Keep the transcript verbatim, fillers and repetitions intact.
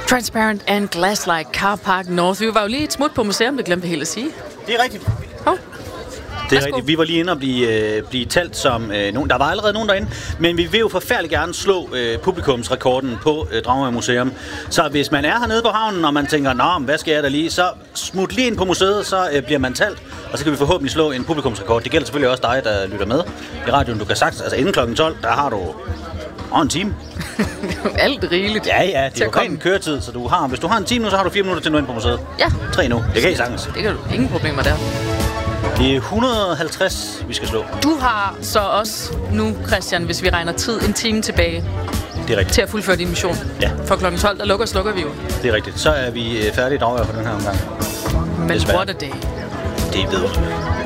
Transparent and Glass-like Car Park North. Vi var jo lige et smut på museum, det glemte jeg helt at sige. Det er rigtigt. Hov. Det er rigtigt. Vi var lige inde og blive, øh, blive talt som øh, nogen. Der var allerede nogen derinde, men vi vil jo forfærdeligt gerne slå øh, publikumsrekorden på øh, Dragør Museum. Så hvis man er hernede på havnen, og man tænker, nå, hvad skal jeg da lige, så smut lige ind på museet, så øh, bliver man talt, og så kan vi forhåbentlig slå en publikumsrekord. Det gælder selvfølgelig også dig, der lytter med i radioen. Du kan sagt, altså inden klokken tolv, der har du og en time. Alt rigeligt. Ja, ja, det er jo ren køretid, så du har, hvis du har en time nu, så har du fire minutter til at nå ind på museet. Ja. Tre nu. Det kan I sagtens. Det kan du. Ingen problemer der. Det er et hundrede og halvtreds, vi skal slå. Du har så også nu, Christian, hvis vi regner tid, en time tilbage. Det er rigtigt. Til at fuldføre din mission. Ja. For klokken tolv, der lukker og slukker vi jo. Det er rigtigt. Så er vi færdige i Dragør for den her omgang. Men what a day. Det ved du.